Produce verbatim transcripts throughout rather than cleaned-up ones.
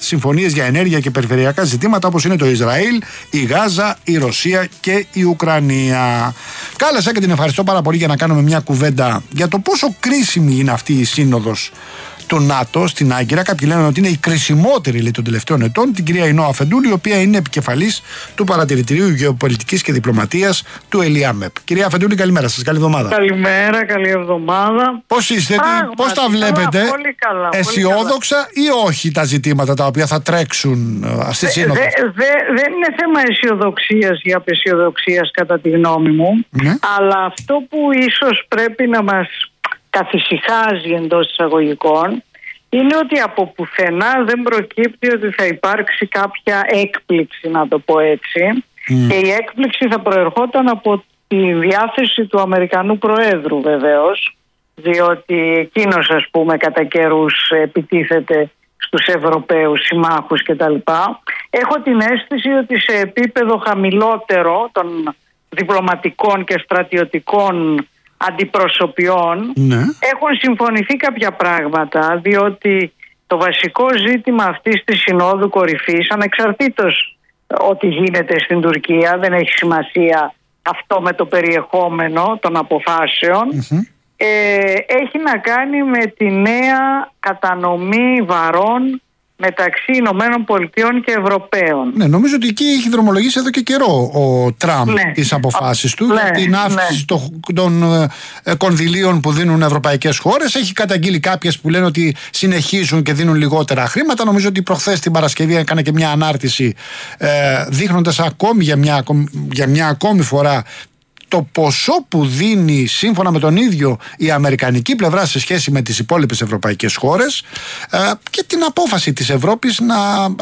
συμφωνίες για ενέργεια και περιφερειακά ζητήματα όπως είναι το Ισραήλ, η Γάζα, η Ρωσία και η Ουκρανία. Κάλεσα και την ευχαριστώ πάρα πολύ για να κάνουμε μια κουβέντα για το πόσο κρίσιμη είναι αυτή η σύνοδος του ΝΑΤΟ στην Άγκυρα. Κάποιοι λένε ότι είναι η κρισιμότερη, λέει, των τελευταίων ετών. Την κυρία Ινώ Αφεντούλη, η οποία είναι επικεφαλής του Παρατηρητηρίου Γεωπολιτικής και Διπλωματίας του ΕΛΙΑΜΕΠ. Κυρία Αφεντούλη, καλημέρα σας, καλή εβδομάδα. Καλημέρα, καλή εβδομάδα. Πώς είστε, Πράγματι, πώς τα βλέπετε, καλά, πολύ καλά, αισιόδοξα πολύ ή όχι τα ζητήματα τα οποία θα τρέξουν στη δε, σύνοδο? δε, δε, δεν είναι θέμα αισιοδοξίας ή απεσιοδοξίας κατά τη γνώμη μου, Ναι. αλλά αυτό που ίσως πρέπει να μας καθησυχάζει εντός εισαγωγικών είναι ότι από πουθενά δεν προκύπτει ότι θα υπάρξει κάποια έκπληξη, να το πω έτσι, mm. και η έκπληξη θα προερχόταν από τη διάθεση του Αμερικανού Προέδρου, βεβαίως, διότι εκείνος, ας πούμε, κατά καιρούς επιτίθεται στους Ευρωπαίους συμμάχους κτλ. Έχω την αίσθηση ότι σε επίπεδο χαμηλότερο των διπλωματικών και στρατιωτικών αντιπροσωπιών, ναι, έχουν συμφωνηθεί κάποια πράγματα, διότι το βασικό ζήτημα αυτής της Συνόδου Κορυφής, ανεξαρτήτως ό,τι γίνεται στην Τουρκία, δεν έχει σημασία αυτό με το περιεχόμενο των αποφάσεων, mm-hmm. ε, έχει να κάνει με τη νέα κατανομή βαρών μεταξύ Ηνωμένων Πολιτειών και Ευρωπαίων. Ναι, νομίζω ότι εκεί έχει δρομολογήσει εδώ και καιρό ο Τραμπ, ναι, τις αποφάσεις του, ναι, την αύξηση, ναι, των ε, κονδυλίων που δίνουν ευρωπαϊκές χώρες. Έχει καταγγείλει κάποιες που λένε ότι συνεχίζουν και δίνουν λιγότερα χρήματα. Νομίζω ότι προχθές την Παρασκευή έκανε και μια ανάρτηση ε, δείχνοντας ακόμη για μια, για μια ακόμη φορά το ποσό που δίνει σύμφωνα με τον ίδιο η αμερικανική πλευρά σε σχέση με τις υπόλοιπες ευρωπαϊκές χώρες, ε, και την απόφαση της Ευρώπης να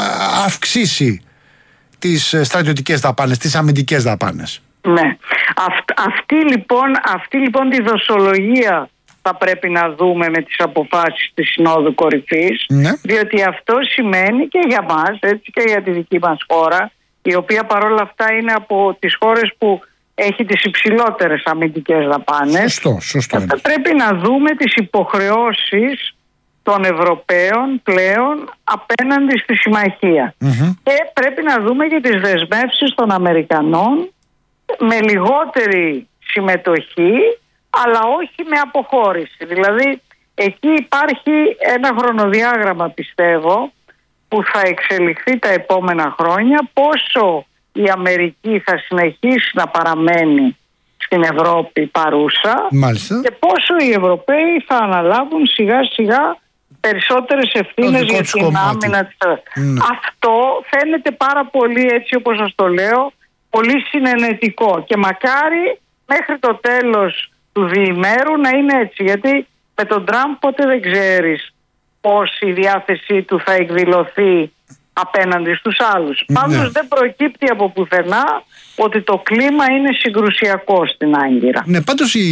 αυξήσει τις στρατιωτικές δαπάνες, τις αμυντικές δαπάνες. Ναι. Αυτ, αυτή, λοιπόν, αυτή λοιπόν τη δοσολογία θα πρέπει να δούμε με τις αποφάσεις της Συνόδου Κορυφής, ναι, διότι αυτό σημαίνει και για μας, έτσι, και για τη δική μας χώρα, η οποία παρόλα αυτά είναι από τις χώρες που έχει τις υψηλότερες αμυντικές δαπάνες. Σωστό, σωστό. Θα πρέπει να δούμε τις υποχρεώσεις των Ευρωπαίων πλέον απέναντι στη συμμαχία. Mm-hmm. Και πρέπει να δούμε και τις δεσμεύσεις των Αμερικανών με λιγότερη συμμετοχή, αλλά όχι με αποχώρηση. Δηλαδή εκεί υπάρχει ένα χρονοδιάγραμμα, πιστεύω, που θα εξελιχθεί τα επόμενα χρόνια, πόσο η Αμερική θα συνεχίσει να παραμένει στην Ευρώπη παρούσα. Μάλιστα. Και πόσο οι Ευρωπαίοι θα αναλάβουν σιγά σιγά περισσότερες ευθύνες για την άμυνα της. Mm. Αυτό φαίνεται πάρα πολύ, έτσι όπως σας το λέω, πολύ συνενετικό και μακάρι μέχρι το τέλος του διημέρου να είναι έτσι, γιατί με τον Τραμπ ποτέ δεν ξέρεις πώς η διάθεσή του θα εκδηλωθεί απέναντι στους άλλους. Ναι. Πάντως δεν προκύπτει από πουθενά ότι το κλίμα είναι συγκρουσιακό στην Άγκυρα. Ναι, πάντως η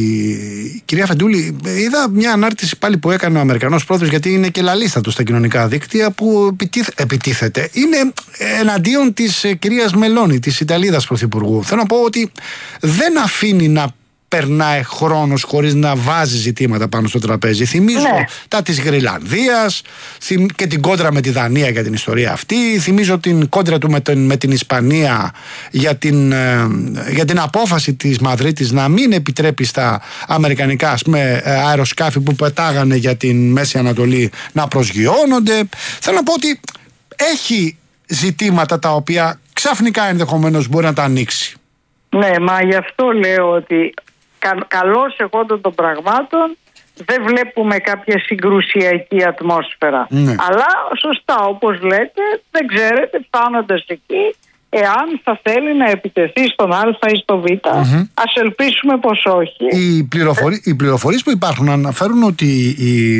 κυρία Φεντούλη, είδα μια ανάρτηση πάλι που έκανε ο Αμερικανός πρόεδρος, γιατί είναι και λαλίστατος στα κοινωνικά δίκτυα, που επιτίθεται. Είναι εναντίον της κυρίας Μελώνη, της Ιταλίδας πρωθυπουργού. Θέλω να πω ότι δεν αφήνει να περνάει χρόνος χωρίς να βάζει ζητήματα πάνω στο τραπέζι. Θυμίζω, ναι, τα της Γρυλανδίας και την κόντρα με τη Δανία για την ιστορία αυτή. Θυμίζω την κόντρα του με, τον, με την Ισπανία για την, για την απόφαση της Μαδρίτης να μην επιτρέπει στα αμερικανικά, ας πούμε, αεροσκάφη που πετάγανε για την Μέση Ανατολή να προσγειώνονται. Θέλω να πω ότι έχει ζητήματα τα οποία ξαφνικά ενδεχομένως μπορεί να τα ανοίξει. Ναι, μα γι' αυτό λέω ότι κα, καλώς εγώ των πραγμάτων δεν βλέπουμε κάποια συγκρουσιακή ατμόσφαιρα. Ναι. Αλλά σωστά, όπως λέτε, δεν ξέρετε φτάνοντας εκεί εάν θα θέλει να επιτεθεί στον Α ή στο Β. Mm-hmm. Ας ελπίσουμε πως όχι. Οι, πληροφορί, οι πληροφορίες που υπάρχουν αναφέρουν ότι η,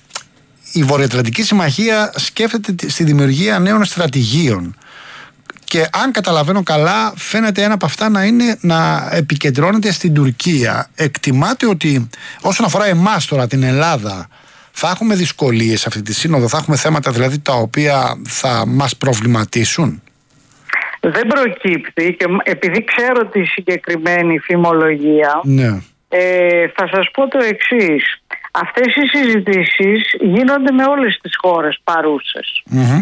η Βορειοατλαντική Συμμαχία σκέφτεται στη δημιουργία νέων στρατηγίων. Και αν καταλαβαίνω καλά, φαίνεται ένα από αυτά να είναι να επικεντρώνεται στην Τουρκία. Εκτιμάται ότι όσον αφορά εμάς τώρα, την Ελλάδα, θα έχουμε δυσκολίες σε αυτή τη σύνοδο, θα έχουμε θέματα δηλαδή τα οποία θα μας προβληματίσουν? Δεν προκύπτει, και επειδή ξέρω τη συγκεκριμένη φημολογία, ναι. ε, θα σας πω το εξής. Αυτές οι συζητήσεις γίνονται με όλες τις χώρες παρούσες. Mm-hmm.